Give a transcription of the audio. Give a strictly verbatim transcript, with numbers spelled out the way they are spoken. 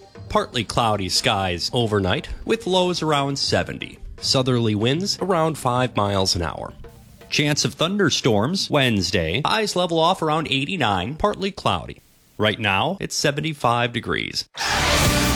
Partly cloudy skies overnight with lows around seventy. Southerly winds around five miles an hour. Chance of thunderstorms Wednesday. Highs level off around eighty-nine, partly cloudy. Right now, it's seventy-five degrees.